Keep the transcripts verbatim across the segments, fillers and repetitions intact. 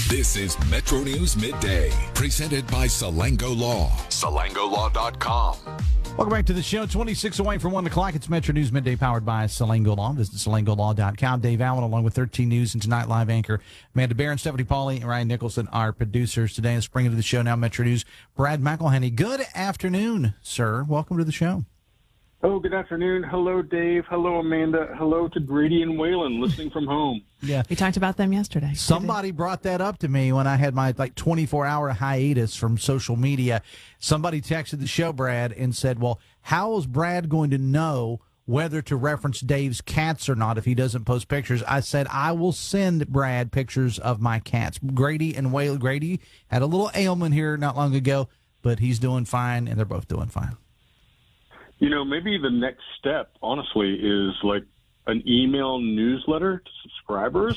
This is Metro News Midday, presented by Salango Law. Salango Law dot com. Welcome back to the show. twenty-six away from one o'clock. It's Metro News Midday, powered by Salango Law. Visit Salango Law dot com. Dave Allen, along with thirteen News and Tonight Live anchor Amanda Barron, Stephanie Pauly, and Ryan Nicholson, our producers today. Let's bring into the show now, Metro News, Brad McElhenney. Good afternoon, sir. Welcome to the show. Oh, good afternoon. Hello, Dave. Hello, Amanda. Hello to Grady and Waylon listening from home. Yeah, we talked about them yesterday. Somebody brought that up to me when I had my like twenty-four hour hiatus from social media. Somebody texted the show, Brad, and said, well, how is Brad going to know whether to reference Dave's cats or not if he doesn't post pictures? I said, I will send Brad pictures of my cats. Grady and Waylon. Grady had a little ailment here not long ago, but he's doing fine, and they're both doing fine. You know, maybe the next step, honestly, is like an email newsletter to subscribers.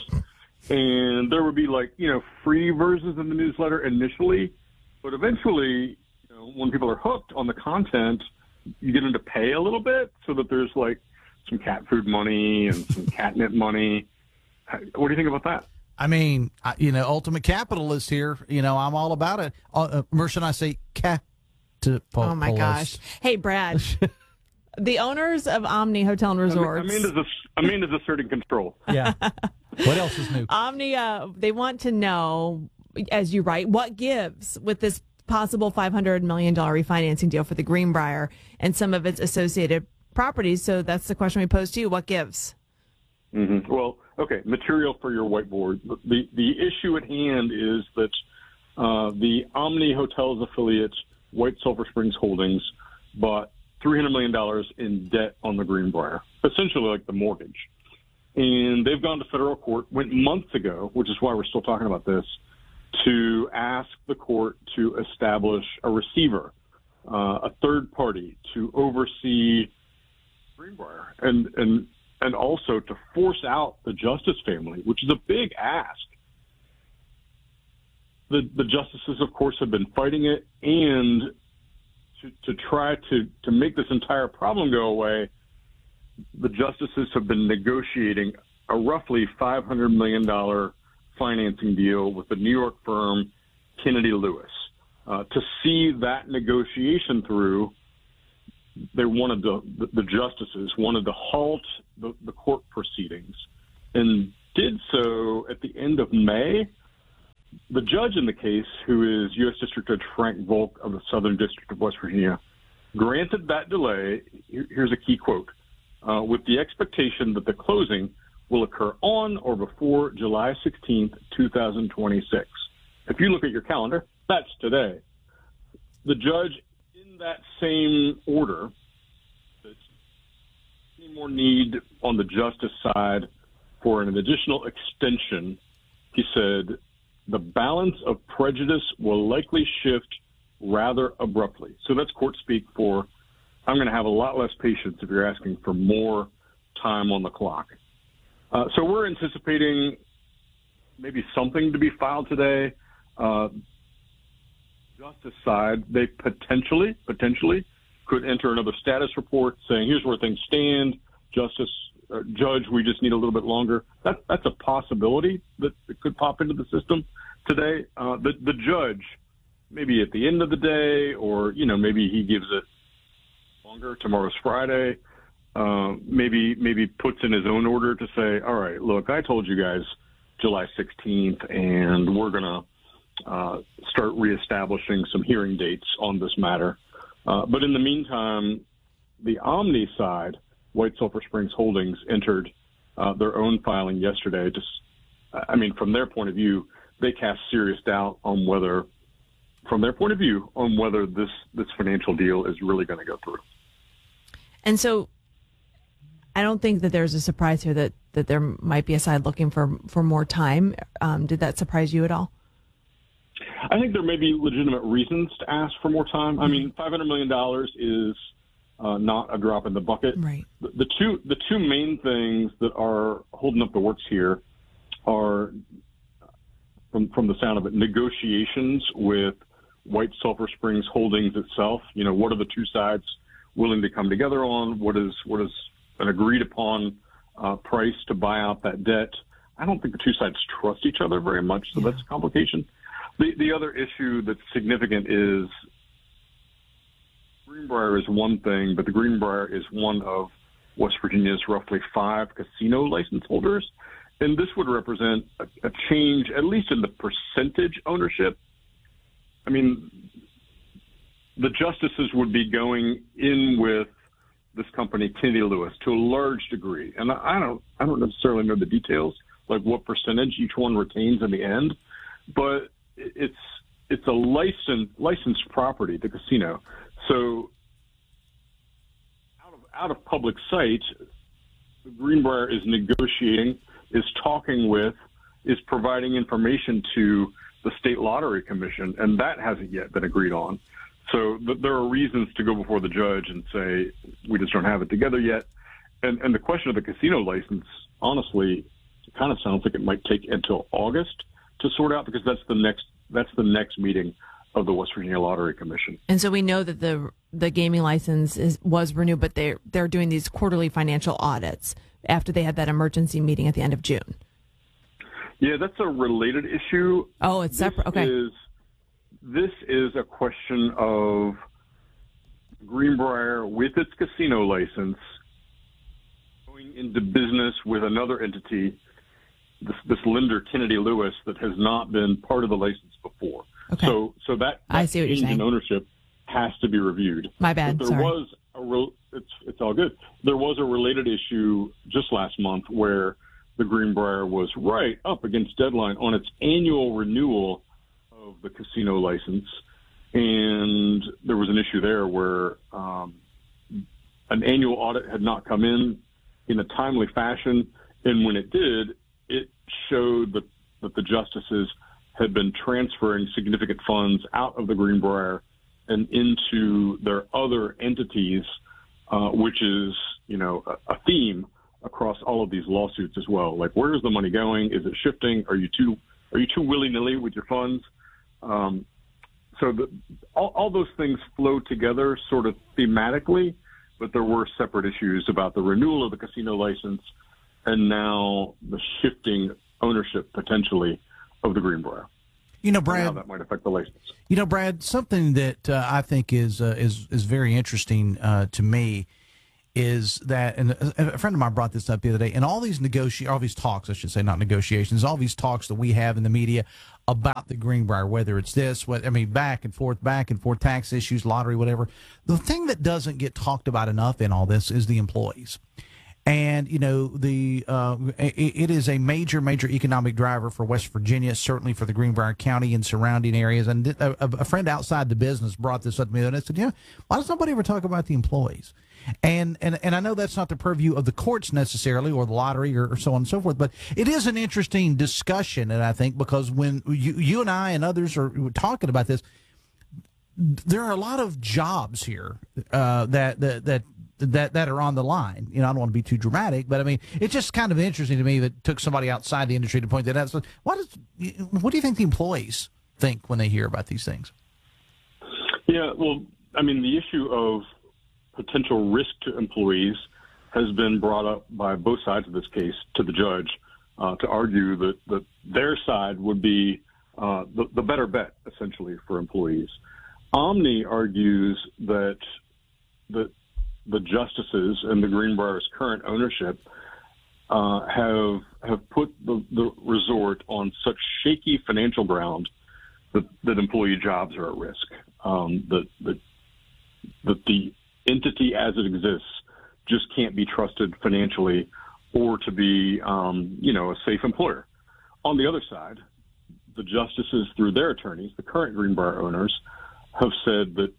And there would be like, you know, free versions of the newsletter initially. But eventually, you know, when people are hooked on the content, you get them to pay a little bit so that there's like some cat food money and some catnip money. What do you think about that? I mean, you know, ultimate capitalist here. You know, I'm all about it. Uh, Mercer and I say cat. To po- oh, my gosh. Hey, Brad, the owners of Omni Hotel and Resorts. Amanda's, a, Amanda's asserting control. Yeah. What else is new? Omni, uh, they want to know, as you write, what gives with this possible five hundred million dollars refinancing deal for the Greenbrier and some of its associated properties. So that's the question we pose to you. What gives? Mm-hmm. Well, okay, material for your whiteboard. The, the issue at hand is that uh, the Omni Hotels affiliate, White Sulphur Springs Holdings, bought three hundred million dollars in debt on the Greenbrier, essentially like the mortgage. And they've gone to federal court, went months ago, which is why we're still talking about this, to ask the court to establish a receiver, uh, a third party to oversee Greenbrier, and, and, and also to force out the Justice family, which is a big ask. The, the justices, of course, have been fighting it, and to, to try to, to make this entire problem go away, the justices have been negotiating a roughly five hundred million dollars financing deal with the New York firm Kennedy Lewis. Uh, to see that negotiation through, they wanted to, the, the justices wanted to halt the, the court proceedings, and did so at the end of May. The judge in the case, who is U S District Judge Frank Volk of the Southern District of West Virginia, granted that delay. Here's a key quote, uh, with the expectation that the closing will occur on or before July sixteenth, twenty twenty-six. If you look at your calendar, that's today. The judge, in that same order, any more need on the justice side for an additional extension, he said, the balance of prejudice will likely shift rather abruptly. So that's court speak for, I'm going to have a lot less patience if you're asking for more time on the clock. Uh, so we're anticipating maybe something to be filed today. Uh, justice side, they potentially, potentially could enter another status report saying, here's where things stand. Justice, uh, judge, we just need a little bit longer. That, that's a possibility that it could pop into the system today. Uh, the, the judge, maybe at the end of the day, or, you know, maybe he gives it longer. Tomorrow's Friday. Uh, maybe, maybe puts in his own order to say, all right, look, I told you guys July sixteenth, and we're going to uh, start reestablishing some hearing dates on this matter. Uh, but in the meantime, the Omni side, White Sulphur Springs Holdings, entered uh, their own filing yesterday. Just, I mean, from their point of view, they cast serious doubt on whether, from their point of view, on whether this, this financial deal is really going to go through. And so I don't think that there's a surprise here that, that there might be a side looking for, for more time. Um, did that surprise you at all? I think there may be legitimate reasons to ask for more time. I mean, five hundred million dollars is uh, not a drop in the bucket. Right. The, the two the two main things that are holding up the works here are, from from the sound of it, negotiations with White Sulphur Springs Holdings itself. You know, what are the two sides willing to come together on? What is what is an agreed upon uh, price to buy out that debt? I don't think the two sides trust each other very much, so yeah. that's a complication. The the other issue that's significant is Greenbrier is one thing, but the Greenbrier is one of West Virginia's roughly five casino license holders, and this would represent a, a change, at least in the percentage ownership. I mean, the justices would be going in with this company, Kennedy Lewis, to a large degree, and I don't, I don't necessarily know the details, like what percentage each one retains in the end, but it's it's a licensed licensed property, the casino. So out of out of public sight, the Greenbrier is negotiating, is talking with, is providing information to the State Lottery Commission, and that hasn't yet been agreed on. So th- there are reasons to go before the judge and say, we just don't have it together yet. And, and the question of the casino license, honestly, it kind of sounds like it might take until August to sort out, because that's the next that's the next meeting of the West Virginia Lottery Commission. And so we know that the the gaming license is was renewed, but they're they're doing these quarterly financial audits after they had that emergency meeting at the end of June. Yeah, that's a related issue. Oh, it's this separate. Okay. Is, this is a question of Greenbrier, with its casino license, going into business with another entity, this, this lender, Kennedy Lewis, that has not been part of the license before. Okay. So, so that, that I see what change you're saying. in ownership has to be reviewed. My bad. But there Sorry. was a re- it's it's all good. There was a related issue just last month where the Greenbrier was right up against deadline on its annual renewal of the casino license, and there was an issue there where um, an annual audit had not come in in a timely fashion, and when it did, it showed that, that the justices had been transferring significant funds out of the Greenbrier and into their other entities, uh, which is, you know, a, a theme across all of these lawsuits as well. Like, where is the money going? Is it shifting? Are you too are you too willy-nilly with your funds? Um, so the, all, all those things flow together sort of thematically, but there were separate issues about the renewal of the casino license and now the shifting ownership potentially of the Greenbrier. You know, Brad, and how that might affect the license. You know, Brad, something that uh, I think is uh, is is very interesting uh, to me is that, and a friend of mine brought this up the other day, and all these negoti- all these talks, I should say, not negotiations, all these talks that we have in the media about the Greenbrier, whether it's this, what I mean, back and forth, back and forth, tax issues, lottery, whatever. The thing that doesn't get talked about enough in all this is the employees. And, you know, the uh, it, it is a major, major economic driver for West Virginia, certainly for the Greenbrier County and surrounding areas. And a, a friend outside the business brought this up to me, and I said, you know, why does nobody ever talk about the employees? And and and I know that's not the purview of the courts necessarily, or the lottery, or, or so on and so forth, but it is an interesting discussion, and I think because when you you and I and others are talking about this, there are a lot of jobs here uh, that that that. that that are on the line. You know, I don't want to be too dramatic, but I mean, it's just kind of interesting to me that it took somebody outside the industry to point that out. So what is, what do you think the employees think when they hear about these things? Yeah, well, I mean, the issue of potential risk to employees has been brought up by both sides of this case to the judge uh, to argue that, that their side would be uh, the, the better bet, essentially, for employees. Omni argues that that the justices and the Greenbrier's current ownership uh, have have put the, the resort on such shaky financial ground that, that employee jobs are at risk. Um, that, that that the entity as it exists just can't be trusted financially or to be, um, you know, a safe employer. On the other side, the justices, through their attorneys, the current Greenbrier owners, have said that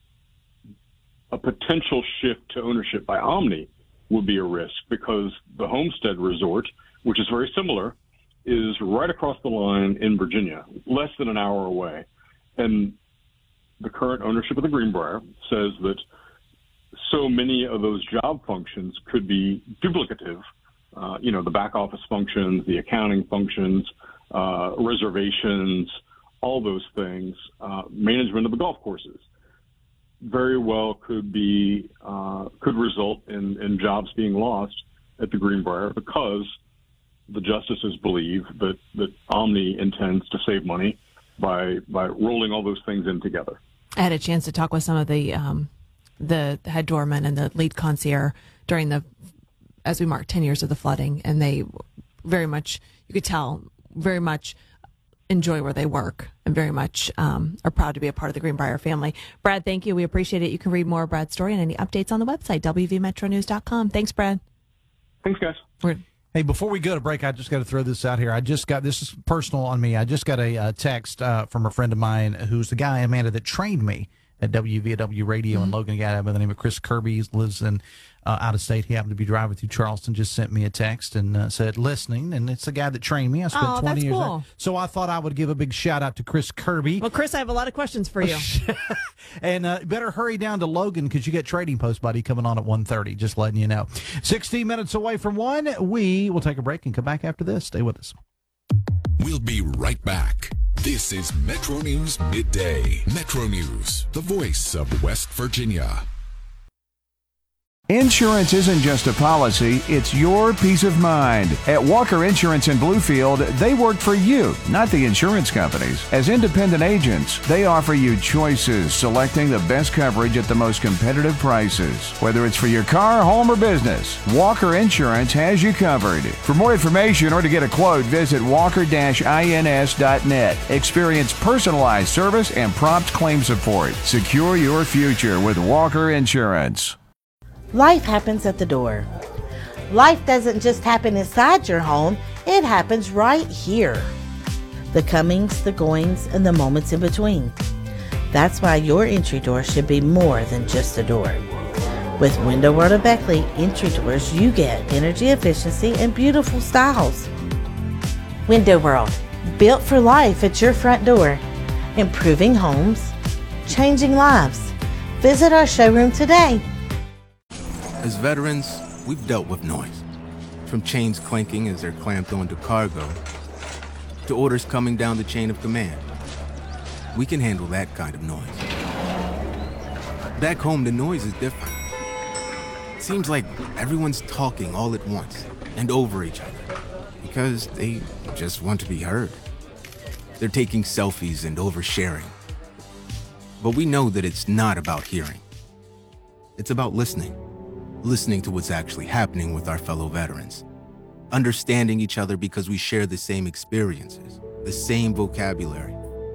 a potential shift to ownership by Omni would be a risk because the Homestead Resort, which is very similar, is right across the line in Virginia, less than an hour away. And the current ownership of the Greenbrier says that so many of those job functions could be duplicative. Uh, you know, the back office functions, the accounting functions, uh, reservations, all those things, uh, management of the golf courses, very well could be uh, could result in, in jobs being lost at the Greenbrier because the justices believe that, that Omni intends to save money by by rolling all those things in together. I had a chance to talk with some of the um, the head doorman and the lead concierge during the, as we marked ten years of the flooding, and they very much, you could tell, very much enjoy where they work and very much um, are proud to be a part of the Greenbrier family. Brad, thank you. We appreciate it. You can read more of Brad's story and any updates on the website, w v metro news dot com. Thanks, Brad. Thanks, guys. We're- Hey, before we go to break, I just got to throw this out here. I just got, this is personal on me. I just got a uh, text uh, from a friend of mine who's the guy, Amanda, that trained me at W V W Radio in Logan, a guy by the name of Chris Kirby. He lives in uh, out of state. He happened to be driving through Charleston, just sent me a text and uh, said, listening. And it's the guy that trained me. I spent Oh, twenty that's years cool. there. So I thought I would give a big shout out to Chris Kirby. Well, Chris, I have a lot of questions for you. And uh, better hurry down to Logan because you get Trading Post Buddy coming on at one thirty, just letting you know. sixteen minutes away from one. We will take a break and come back after this. Stay with us. We'll be right back. This is Metro News Midday. Metro News, the voice of West Virginia. Insurance isn't just a policy, it's your peace of mind. At Walker Insurance in Bluefield, they work for you, not the insurance companies. As independent agents, they offer you choices, selecting the best coverage at the most competitive prices. Whether it's for your car, home, or business, Walker Insurance has you covered. For more information or to get a quote, visit walker dash ins dot net. Experience personalized service and prompt claim support. Secure your future with Walker Insurance. Life happens at the door. Life doesn't just happen inside your home, it happens right here. The comings, the goings, and the moments in between. That's why your entry door should be more than just a door. With Window World of Beckley entry doors, you get energy efficiency and beautiful styles. Window World, built for life at your front door. Improving homes, changing lives. Visit our showroom today. As veterans, we've dealt with noise. From chains clanking as they're clamped onto cargo, to orders coming down the chain of command. We can handle that kind of noise. Back home, the noise is different. It seems like everyone's talking all at once and over each other because they just want to be heard. They're taking selfies and oversharing. But we know that it's not about hearing. It's about listening. Listening to what's actually happening with our fellow veterans. Understanding each other because we share the same experiences, the same vocabulary,